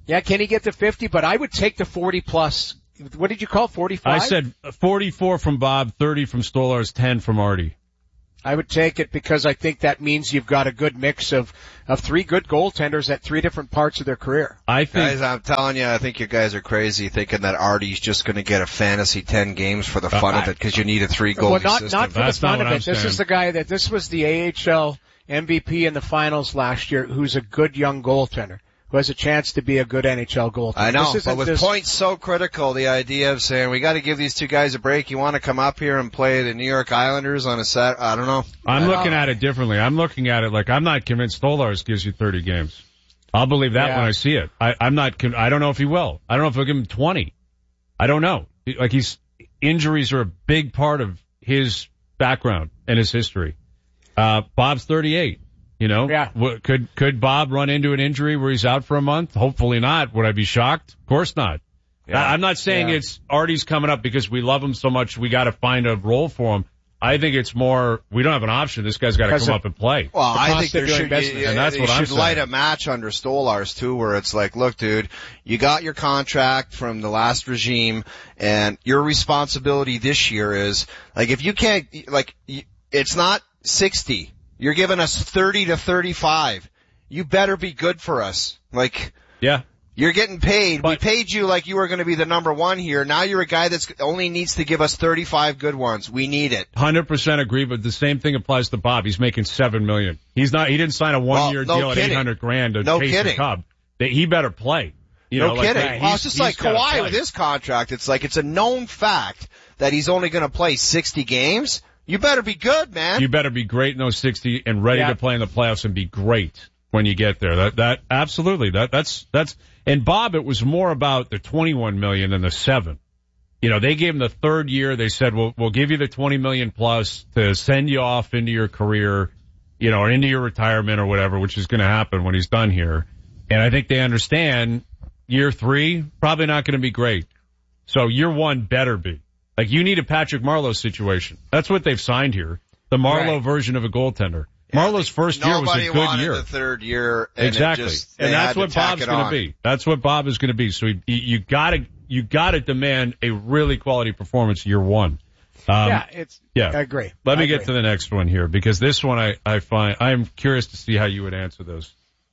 Yeah, can he get to fifty? But I would take the forty plus. What did you call forty-five? I said forty-four from Bob, thirty from Stolarz, ten from Artie. I would take it because I think that means you've got a good mix of, of three good goaltenders at three different parts of their career. I think, guys, I'm telling you, I think you guys are crazy thinking that Artie's just going to get a fantasy ten games for the fun uh, of it because you need a three goalie well, not, system. Not for That's the fun of it. This saying. is the guy that this was the A H L M V P in the finals last year, who's a good young goaltender, who has a chance to be a good N H L goaltender. I know, this but with this... points so critical, the idea of saying we got to give these two guys a break. You want to come up here and play the New York Islanders on a set? I don't know. I'm I looking know. at it differently. I'm looking at it like I'm not convinced Stolarz gives you thirty games. I'll believe that yeah. when I see it. I, I'm not. I don't know if he will. I don't know if he'll give him twenty. I don't know. Like he's injuries are a big part of his background and his history. Uh, Bob's thirty-eight. You know, yeah. could could Bob run into an injury where he's out for a month? Hopefully not. Would I be shocked? Of course not. Yeah. I'm not saying yeah. it's Artie's coming up because we love him so much we got to find a role for him. I think it's more we don't have an option. This guy's got to come of, up and play. Well, I think there should be, and that's what you I'm should saying. light a match under Stolarz too, where it's like, look, dude, you got your contract from the last regime, and your responsibility this year is like if you can't, like, it's not sixty. You're giving us thirty to thirty-five. You better be good for us. Like, yeah. You're getting paid. But, we paid you like you were going to be the number one here. Now you're a guy that's only needs to give us thirty-five good ones. We need it. one hundred percent agree, but the same thing applies to Bob. He's making seven million dollars. He's not, he didn't sign a one year well, no deal kidding. at eight hundred grand to no chase kidding. the Cub. He better play. You no know, kidding. Like, well, it's just like Kawhi with his contract. It's like it's a known fact that he's only going to play sixty games. You better be good, man. You better be great in those sixty and ready yeah. to play in the playoffs and be great when you get there. That, that, absolutely. That, that's, that's, and Bob, it was more about the twenty-one million than the seven. You know, they gave him the third year. They said, we'll, we'll give you the twenty million plus to send you off into your career, you know, or into your retirement or whatever, which is going to happen when he's done here. And I think they understand year three, probably not going to be great. So year one better be. Like, you need a Patrick Marleau situation. That's what they've signed here. The Marleau right. version of a goaltender. Yeah, Marlowe's first year was a good wanted year. The third year, and exactly, it just, and that's what Bob's going to be. That's what Bob is going to be. So you, you gotta, you gotta demand a really quality performance year one. Um, yeah, it's. Yeah, I agree. Let I me agree. get to the next one here because this one I, I find I'm curious to see how you would answer those.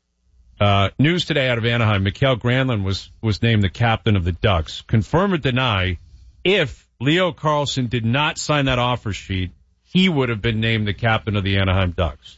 Uh, news today out of Anaheim: Mikael Granlund was was named the captain of the Ducks. Confirm or deny if Leo Carlsson did not sign that offer sheet, he would have been named the captain of the Anaheim Ducks.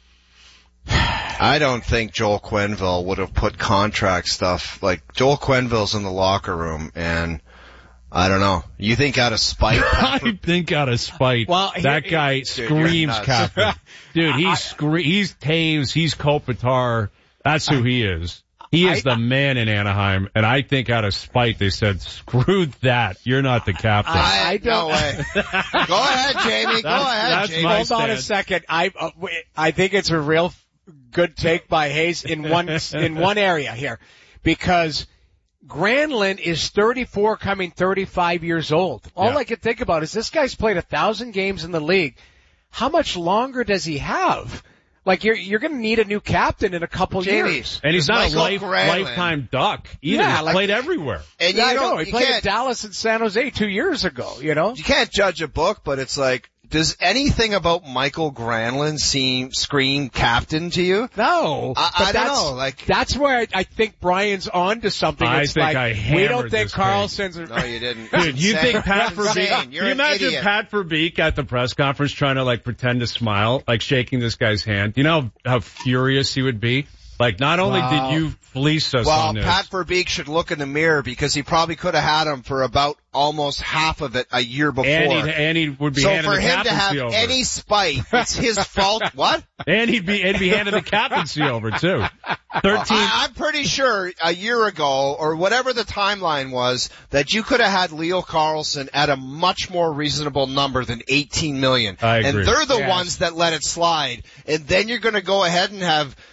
I don't think Joel Quenneville would have put contract stuff, like Joel Quenneville's in the locker room and I don't know. You think out of spite? I think out of spite. Well, that he, guy dude, screams captain. Dude, he's scre- he's Taves, he's Kopitar. That's who he is. He is I, the man in Anaheim, and I think out of spite they said, screw that. You're not the captain. I, I don't. No way. Go ahead, Jamie. Go that's, ahead, that's Jamie. Hold stand. on a second. I uh, I think it's a real good take by Hayes in one in one area here, because Granlund is thirty-four, coming thirty-five years old. All yeah. I can think about is this guy's played a thousand games in the league. How much longer does he have? Like, you're you're going to need a new captain in a couple Jamie, years. And he's not Michael a life, Granlund. lifetime Duck either. Yeah, he's like, played everywhere. And yeah, you I know. He you played can't, in Dallas and San Jose two years ago, you know? You can't judge a book, but it's like, does anything about Michael Granlund seem scream captain to you? No. I, but I that's, don't know. Like, that's where I, I think Brian's on to something. I it's think like, I we don't hammered think this Carlson's a... No, you didn't. Dude, you insane. think Pat That's insane. Verbeek, You're can you an imagine idiot. Pat Verbeek at the press conference trying to like pretend to smile, like shaking this guy's hand? You know how furious he would be? Like, not only wow. did you fleece us well, on this. Pat Verbeek should look in the mirror because he probably could have had him for about almost half of it a year before. And, he'd, and he would be so handed for the him to captaincy have over. any spite, it's his fault. What? And he'd be, and be handed the captaincy over too. Thirteen. I, I'm pretty sure a year ago, or whatever the timeline was, that you could have had Leo Carlsson at a much more reasonable number than eighteen million. I agree. And they're the yes. ones that let it slide. And then you're going to go ahead and have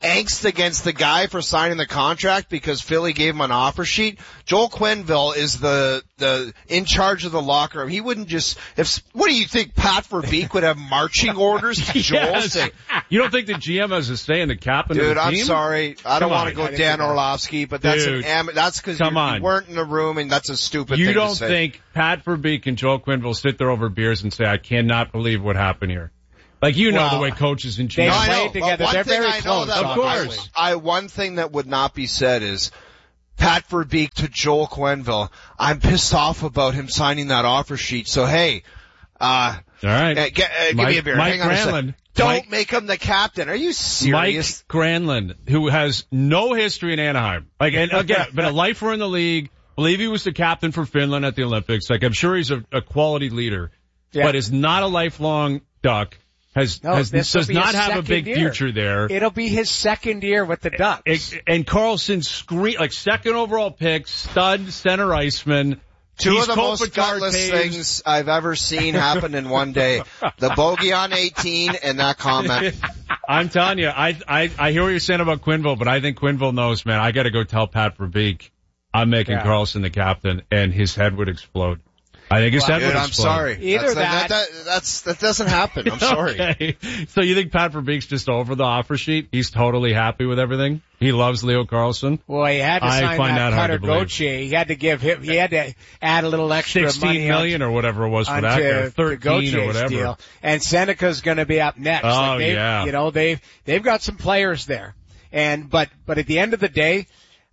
angst against the guy for signing the contract because Philly gave him an offer sheet. Joel Quenneville is the the in charge of the locker room. He wouldn't just if what do you think Pat Verbeek would have marching orders to Joel? Yes. Say, you don't think the G M has a say in the captain Dude, of the I'm team? sorry. I don't Come want to on. go Dan Orlovsky, but that's Dude, an am- that's because you, come on. you weren't in the room, and that's a stupid You thing don't to say. think Pat Verbeek and Joel Quenneville sit there over beers and say, I cannot believe what happened here? Like, you know Well, the way coaches and they G Ms. I played know, together. but They're one thing very I know close, that Of course. I, one thing that would not be said is Pat Verbeek to Joel Quenneville. I'm pissed off about him signing that offer sheet. So hey, uh, All right. uh, get, uh, give Mike, me a beer. Mike Hang on a second. Granlund. Don't Mike, make him the captain. Are you serious? Mike Granlund, who has no history in Anaheim. Like, and again, been a lifer in the league. Believe he was the captain for Finland at the Olympics. Like, I'm sure he's a, a quality leader, Yeah. but is not a lifelong Duck. Has, No, has this will does be not his have a second big year. future there. It'll be his second year with the Ducks. It- and Carlson screen like second overall pick, stud center iceman. Two He's of the most Kopitar gutless Taves. things I've ever seen happen in one day. The bogey on eighteen and that comment. I'm telling you, I, I, I hear what you're saying about Quenneville, but I think Quenneville knows, man, I gotta go tell Pat Verbeek I'm making Yeah. Carlson the captain, and his head would explode. I think his Well, head dude, would I'm explode. sorry. Either that's, that- that, that, that's, that doesn't happen. I'm sorry. Okay. So you think Pat Verbeek's just over the offer sheet? He's totally happy with everything? He loves Leo Carlson? Well, he had to I sign find that, that hard Cutter to believe. Gauthier. He had to give him, he had to add a little extra Sixteen money million on, or whatever it was for onto that guy. the Thirteen Gauthier's or whatever. deal. And Seneca's going to be up next. Oh, like they've, yeah. You know, they've they've got some players there. And but but at the end of the day,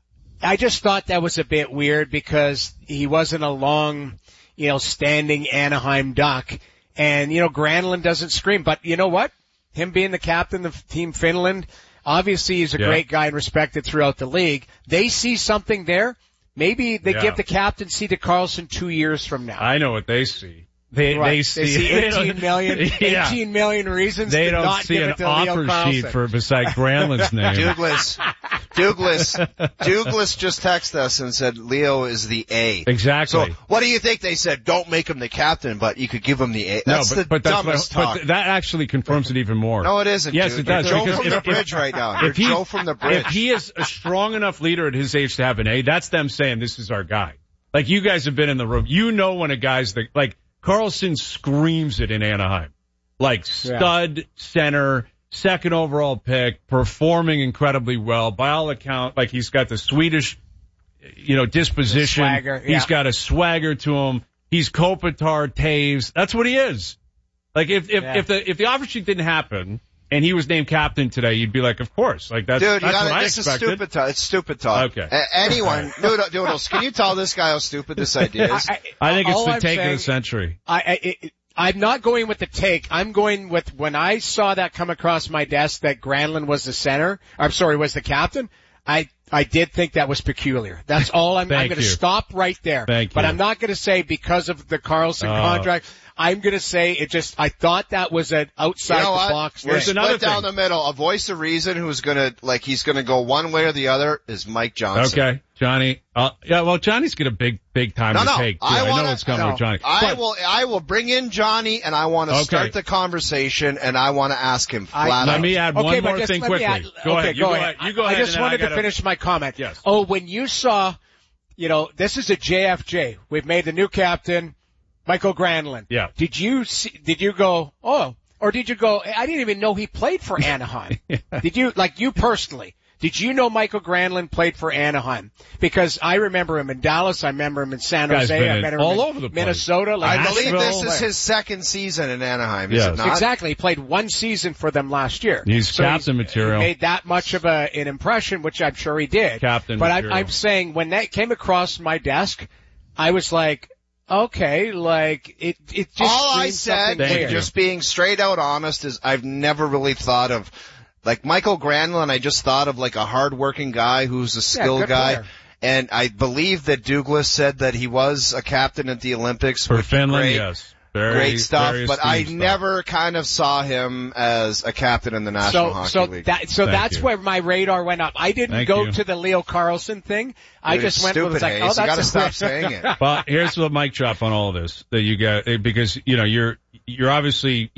I just thought that was a bit weird because he wasn't a long, you know, standing Anaheim Duck. And, you know, Granlund doesn't scream. But you know what? Him being the captain of Team Finland, obviously he's a Yeah. great guy and respected throughout the league. They see something there. Maybe they Yeah. give the captaincy to Carlson two years from now. I know what they see. They, Right. they see, They see they don't- eighteen million, yeah. eighteen million reasons They to don't not see give an it to Leo offer Carlson. sheet for beside Granlund's name. Douglas, Douglas, Douglas just texted us and said Leo is the A. Exactly. So what do you think? They said don't make him the captain, but you could give him the A. No, That's but, the but that's dumbest what, talk. but that actually confirms it even more. No, it isn't. Yes, dude. it does. You're Joe because from if- the if- bridge right now. You're if he- Joe from the bridge. If he is a strong enough leader at his age to have an A, that's them saying this is our guy. Like you guys have been in the room. You know when a guy's the, like Carlson screams it in Anaheim. Like stud center, second overall pick, performing incredibly well. By all accounts, like he's got the Swedish, you know, disposition. The swagger, yeah. He's got a swagger to him. He's Kopitar, Taves. That's what he is. Like if, if, Yeah. Uh, if the, if the offer sheet didn't happen and he was named captain today, you'd be like, of course. Like that's, Dude, you that's gotta, what I this expected. is stupid talk. It's stupid talk. Okay. A- anyone, Noodle- Doodles, can you tell this guy how stupid this idea is? I, I think it's all the I'm take of saying- the century. I, I it, I'm not going with the take. I'm going with when I saw that come across my desk that Granlund was the center. I'm sorry, was the captain. I I did think that was peculiar. That's all. I'm, I'm Thank going to you. stop right there. Thank but you. I'm not going to say because of the Carlson Oh. contract. I'm going to say it just. I thought that was an outside You know the what? box We're thing. split down the middle. A voice of reason who's gonna, like, he's gonna go one way or the other is Mike Johnson. Okay, Johnny. Uh, yeah, well, Johnny's got a big, big time No, to no. take. Too. I, I, wanna, know it's coming no, with Johnny. I But- will, I will bring in Johnny and I want to Okay. start the conversation and I want to ask him I- flat Let out. me add Okay, one but more just thing let me quickly. add- go okay, ahead. You go go ahead. ahead. You go I ahead. just and then wanted I gotta, to finish my comment. Yes. Oh, when you saw, you know, this is a J F J. We've made the new captain, Michael Granlund. Yeah. Did you see, did you go, oh, or did you go, I didn't even know he played for Anaheim. Did you, like you personally, did you know Michael Granlund played for Anaheim? Because I remember him in Dallas, I remember him in San Guy's Jose, been I in remember him all in over the place. Minnesota. Like I believe this Nashville. is his second season in Anaheim, is Yes. it not? Exactly. He played one season for them last year. He's So captain material. He made that much of a, an impression, which I'm sure he did. Captain But I'm, material. I'm saying when that came across my desk, I was like, okay, like it, it just All I screams said, something Thank weird. you. just being straight out honest, is I've never really thought of, like Michael Granlund, I just thought of like a hardworking guy who's a skilled good guy. player. And I believe that Douglas said that he was a captain at the Olympics. For which is Finland, great, yes. Very, great stuff, very but I esteemed stuff. never kind of saw him as a captain in the National So, Hockey so League. that, so Thank that's you. where my radar went up. I didn't Thank go you. to the Leo Carlson thing. I Dude, just it's went stupid, with like, Hayes. oh, You that's gotta a stop saying it. Well, here's the mic drop on all of this that you got, because, you know, you're, you're obviously, you know,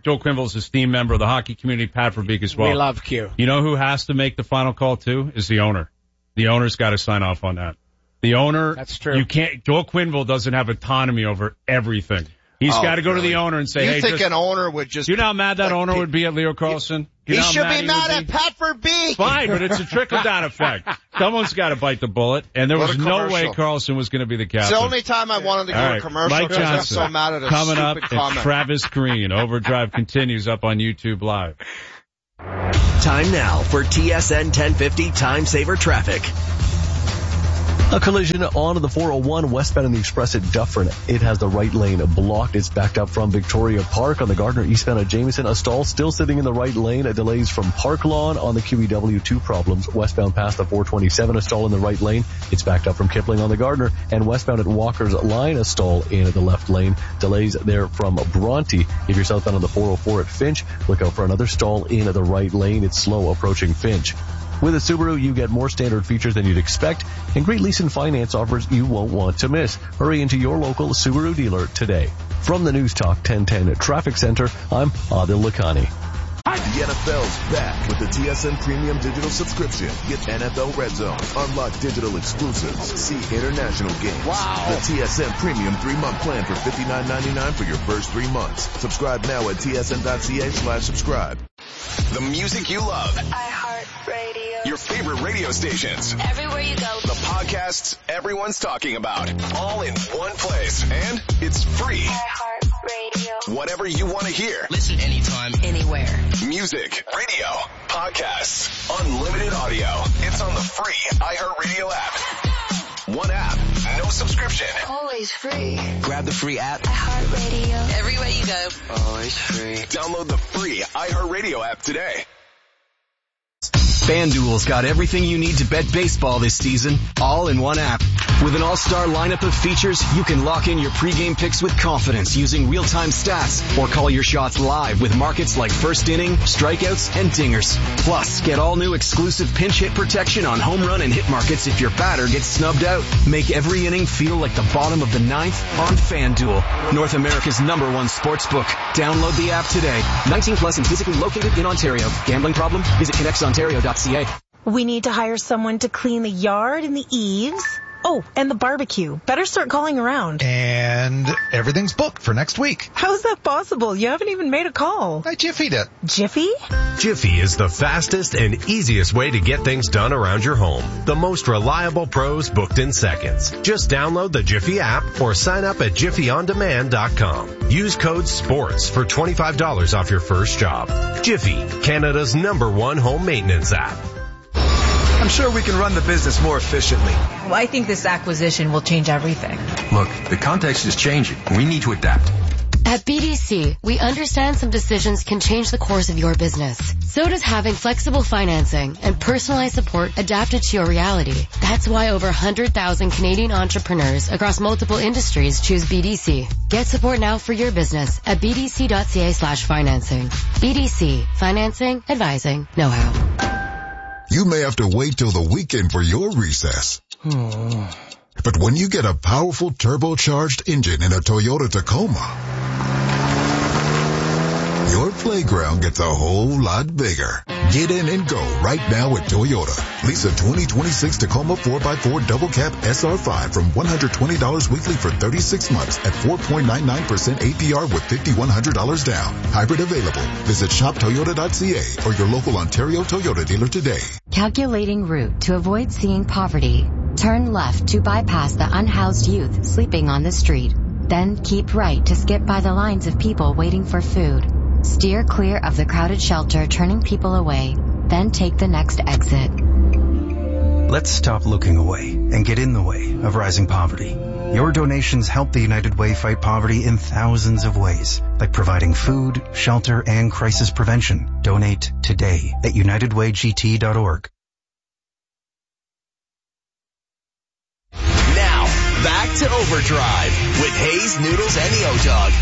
Joe Quenneville's esteemed member of the hockey community, Pat Verbeek as well. We love Q. You know who has to make the final call too? Is the owner. The owner's got to sign off on that. The owner. That's true. You can't. Joe Quenneville doesn't have autonomy over everything. He's oh, got to go really? to the owner and say, you "Hey, think just, an owner would just?" You know how mad that like, owner would be at Leo Carlsson. You he know should mad be mad at be? Pat Verbeek. Fine, but it's a trickle down effect. Someone's got to bite the bullet, and there was no way Carlson was going to be the captain. It's the only time I wanted to go right. to commercial Mike because I'm Johnson, so mad at a coming stupid up, comment. and Travis Green. Overdrive continues up on YouTube Live. Time now for T S N ten fifty Time Saver Traffic. A collision onto the four oh one westbound in the Express at Dufferin. It has the right lane blocked. It's backed up from Victoria Park on the Gardner eastbound at Jameson. A stall still sitting in the right lane. A delays from Park Lawn on the Q E W. Two problems. Westbound past the four twenty-seven. A stall in the right lane. It's backed up from Kipling on the Gardner. And westbound at Walker's Line. A stall in the left lane. Delays there from Bronte. If you're southbound on the four oh four at Finch, look out for another stall in the right lane. It's slow approaching Finch. With a Subaru, you get more standard features than you'd expect, and great lease and finance offers you won't want to miss. Hurry into your local Subaru dealer today. From the News Talk ten ten Traffic Center, I'm Adil Lakhani. The N F L's back with the T S N Premium Digital subscription. Get N F L Red Zone, unlock digital exclusives, see international games. Wow. The T S N Premium three-month plan for fifty-nine ninety-nine for your first three months. Subscribe now at tsn.ca slash subscribe. The music you love. iHeartRadio. Your favorite radio stations. Everywhere you go. The podcasts everyone's talking about. All in one place. And it's free. iHeartRadio. Whatever you want to hear. Listen anytime, anywhere. Music, radio, podcasts, unlimited audio. It's on the free iHeartRadio app. One app, no subscription. Always free. Grab the free app. iHeartRadio. Everywhere you go. Always free. Download the free iHeartRadio app today. FanDuel's got everything you need to bet baseball this season, all in one app. With an all-star lineup of features, you can lock in your pregame picks with confidence using real-time stats or call your shots live with markets like first inning, strikeouts, and dingers. Plus, get all new exclusive pinch hit protection on home run and hit markets if your batter gets snubbed out. Make every inning feel like the bottom of the ninth on FanDuel, North America's number one sports book. Download the app today. nineteen plus and physically located in Ontario. Gambling problem? Visit connects ontario dot c a. We need to hire someone to clean the yard and the eaves. Oh, and the barbecue. Better start calling around. And everything's booked for next week. How's that possible? You haven't even made a call. I Jiffy'd it. Jiffy? Jiffy is the fastest and easiest way to get things done around your home. The most reliable pros booked in seconds. Just download the Jiffy app or sign up at jiffy on demand dot com. Use code SPORTS for twenty-five dollars off your first job. Jiffy, Canada's number one home maintenance app. I'm sure we can run the business more efficiently. Well, I think this acquisition will change everything. Look, the context is changing. We need to adapt. At B D C, we understand some decisions can change the course of your business. So does having flexible financing and personalized support adapted to your reality. That's why over one hundred thousand Canadian entrepreneurs across multiple industries choose B D C. Get support now for your business at b d c dot c a slash financing. B D C. Financing, advising, know-how. You may have to wait till the weekend for your recess. But when you get a powerful turbocharged engine in a Toyota Tacoma, your playground gets a whole lot bigger. Get in and go right now at Toyota. Lease a twenty twenty-six Tacoma four by four Double Cab S R five from one hundred twenty dollars weekly for thirty-six months at four point nine nine percent A P R with five thousand one hundred dollars down. Hybrid available. Visit shop toyota dot c a or your local Ontario Toyota dealer today. Calculating route to avoid seeing poverty. Turn left to bypass the unhoused youth sleeping on the street. Then keep right to skip by the lines of people waiting for food. Steer clear of the crowded shelter turning people away. Then take the next exit. Let's stop looking away and get in the way of rising poverty. Your donations help the United Way fight poverty in thousands of ways, like providing food, shelter, and crisis prevention. Donate today at united way g t dot org. Now, back to Overdrive with Hayes, Noodles, and the O-Dog.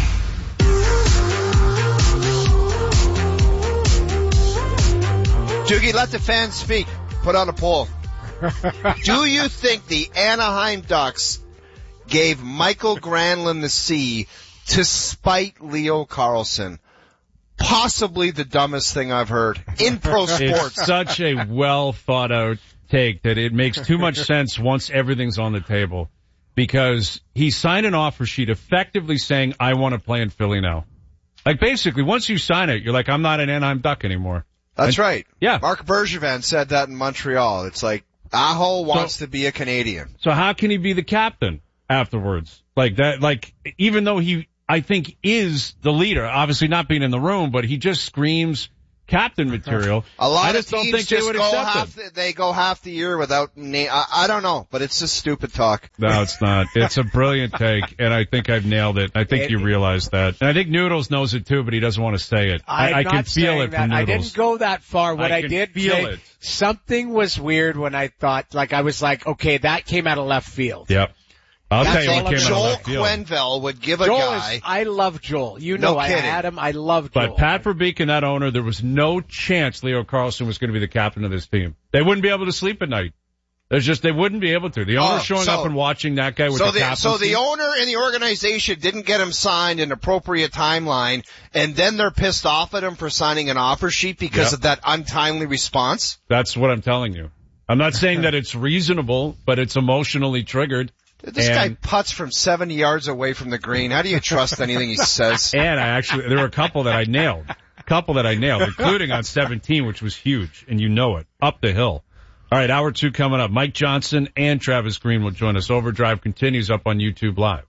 Doogie, let the fans speak. Put on a poll. Do you think the Anaheim Ducks gave Michael Granlund the C to spite Leo Carlsson? possibly the dumbest thing I've heard in pro sports. It's such a well thought out take that it makes too much sense once everything's on the table, because he signed an offer sheet effectively saying, I want to play in Philly now. Like basically, once you sign it, you're like, I'm not an Anaheim Duck anymore. That's and, right. Yeah. Marc Bergevin said that in Montreal. It's like, Aho wants so, to be a Canadian. So how can he be the captain afterwards? Like that, like, even though he, I think, is the leader, obviously not being in the room, but he just screams captain material. A lot I just of don't teams think they just would go accept half, it. they go half the year without name. I, I don't know, but it's just stupid talk. No, it's not. It's a brilliant take, and I think I've nailed it. I think it, you realize that. And I think Noodles knows it too, but he doesn't want to say it. I, I can feel it from Noodles. I didn't go that far. What I, I did feel say, it. Something was weird when I thought, like, I was like, okay, that came out of left field. Yep. I'll That's tell you what came Joel out of left field. Quenneville would give a Joel guy. Is, I love Joel. You know, no I kidding. had him. I love Joel. But Pat Verbeek and that owner, there was no chance Leo Carlsson was going to be the captain of this team. They wouldn't be able to sleep at night. There's just, they wouldn't be able to. The owner oh, showing so, up and watching that guy with so the, the captaincy. So the owner and the organization didn't get him signed in an appropriate timeline, and then they're pissed off at him for signing an offer sheet because yep. of that untimely response? That's what I'm telling you. I'm not saying that it's reasonable, but it's emotionally triggered. This and, guy putts from seventy yards away from the green. How do you trust anything he says? And I actually, there were a couple that I nailed. A couple that I nailed, including on seventeen, which was huge, and you know it. Up the hill. All right, hour two coming up. Mike Johnson and Travis Green will join us. Overdrive continues up on YouTube Live.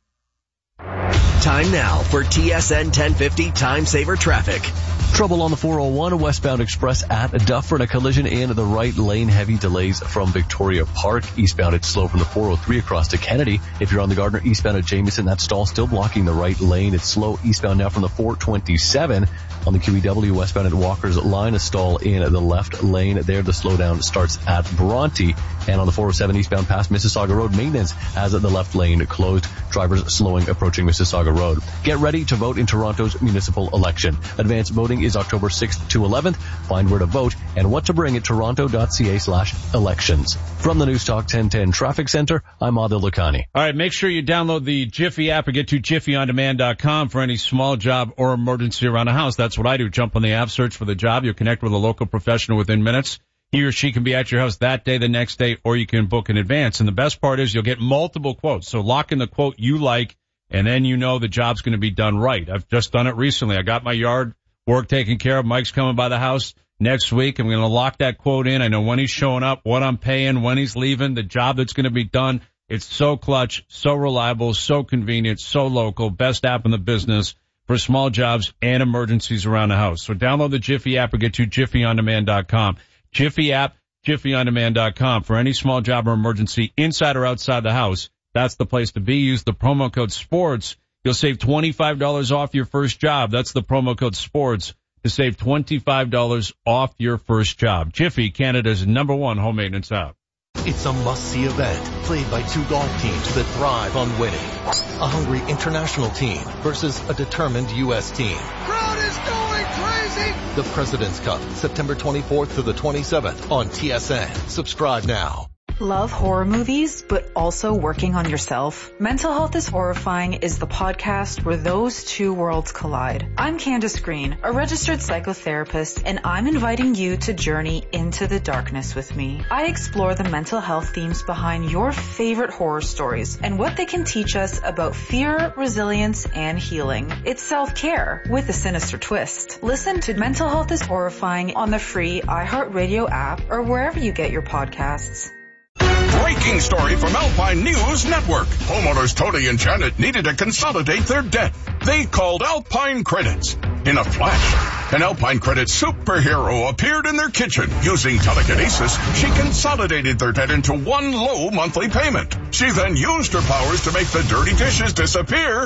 Time now for T S N ten fifty Time Saver Traffic. Trouble on the four oh one westbound express at Dufferin. A collision in the right lane. Heavy delays from Victoria Park. Eastbound, it's slow from the four oh three across to Kennedy. If you're on the Gardner eastbound at Jamieson, that stall still blocking the right lane. It's slow eastbound now from the four twenty-seven. On the Q E W westbound at Walker's line, a stall in the left lane. There, the slowdown starts at Bronte. And on the four oh seven eastbound past Mississauga Road, maintenance has the left lane closed. Drivers slowing approaching Mississauga Road. Get ready to vote in Toronto's municipal election. Advanced voting is October sixth to eleventh. Find where to vote and what to bring at toronto.ca slash elections. From the News Talk ten ten Traffic Center, I'm Adil Lakhani. All right, make sure you download the Jiffy app or get to jiffy on demand dot com for any small job or emergency around the house. That's what I do. Jump on the app, search for the job. You'll connect with a local professional within minutes. He or she can be at your house that day, the next day, or you can book in advance. And the best part is you'll get multiple quotes. So lock in the quote you like, and then you know the job's going to be done right. I've just done it recently. I got my yard work taken care of. Mike's coming by the house next week. I'm going to lock that quote in. I know when he's showing up, what I'm paying, when he's leaving, the job that's going to be done. It's so clutch, so reliable, so convenient, so local. Best app in the business for small jobs and emergencies around the house. So download the Jiffy app or get to jiffy on demand dot com. Jiffy app, jiffy on demand dot com. For any small job or emergency inside or outside the house, that's the place to be. Use the promo code SPORTS. You'll save twenty-five dollars off your first job. That's the promo code SPORTS to save twenty-five dollars off your first job. Jiffy, Canada's number one home maintenance app. It's a must-see event played by two golf teams that thrive on winning. A hungry international team versus a determined U S team. Crowd is going crazy! The President's Cup, September twenty-fourth to the twenty-seventh on T S N. Subscribe now. Love horror movies, but also working on yourself? Mental Health is Horrifying is the podcast where those two worlds collide. I'm Candace Green, a registered psychotherapist, and I'm inviting you to journey into the darkness with me. I explore the mental health themes behind your favorite horror stories and what they can teach us about fear, resilience, and healing. It's self-care with a sinister twist. Listen to Mental Health is Horrifying on the free iHeartRadio app or wherever you get your podcasts. Breaking story from Alpine News Network. Homeowners Tony and Janet needed to consolidate their debt. They called Alpine Credits. In a flash, an Alpine Credits superhero appeared in their kitchen. Using telekinesis, she consolidated their debt into one low monthly payment. She then used her powers to make the dirty dishes disappear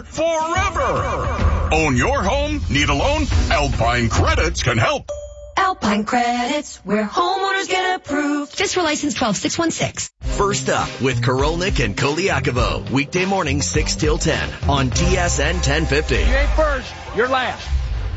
forever. Own your home? Need a loan? Alpine Credits can help. Alpine Credits, where homeowners get approved. Fisker license twelve six one six. First up with Korolnik and Koliakovo. Weekday morning six till ten on T S N ten fifty. You ain't first, you're last.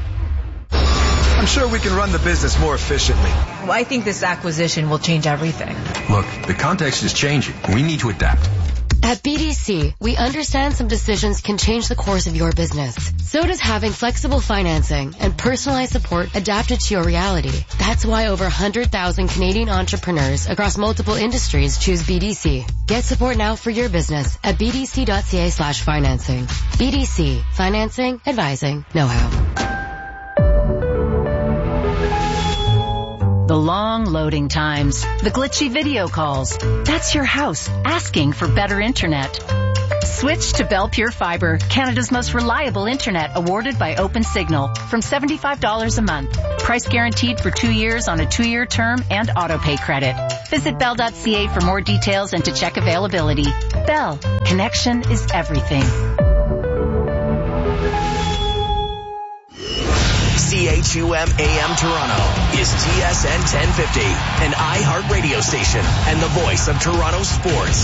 I'm sure we can run the business more efficiently. Well, I think this acquisition will change everything. Look, the context is changing. We need to adapt. At B D C, we understand some decisions can change the course of your business. So does having flexible financing and personalized support adapted to your reality. That's why over one hundred thousand Canadian entrepreneurs across multiple industries choose B D C. Get support now for your business at bdc.ca slash financing. B D C. Financing, advising, know-how. The long loading times, the glitchy video calls. That's your house asking for better internet. Switch to Bell Pure Fiber, Canada's most reliable internet, awarded by OpenSignal, from seventy-five dollars a month. Price guaranteed for two years on a two-year term and auto-pay credit. Visit bell dot c a for more details and to check availability. Bell, connection is everything. C H U M A M Toronto is T S N ten fifty, an iHeart radio station and the voice of Toronto sports.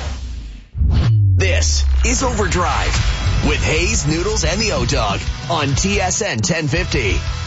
This is Overdrive with Hayes, Noodles, and the O-Dog on T S N ten fifty.